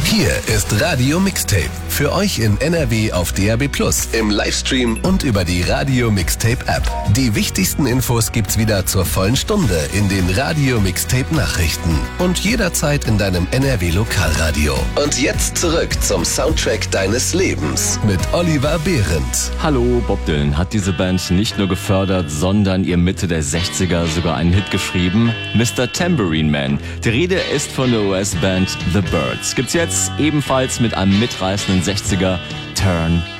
Hier ist Radio Mixtape. Für euch in NRW auf DAB+, im Livestream und über die Radio Mixtape App. Die wichtigsten Infos gibt's wieder zur vollen Stunde in den Radio Mixtape Nachrichten und jederzeit in deinem NRW Lokalradio. Und jetzt zurück zum Soundtrack deines Lebens mit Oliver Behrendt. Hallo, Bob Dylan hat diese Band nicht nur gefördert, sondern ihr Mitte der 60er sogar einen Hit geschrieben, Mr. Tambourine Man. Die Rede ist von der US-Band The Byrds. Gibt's jetzt ebenfalls mit einem mitreißenden 60er Turn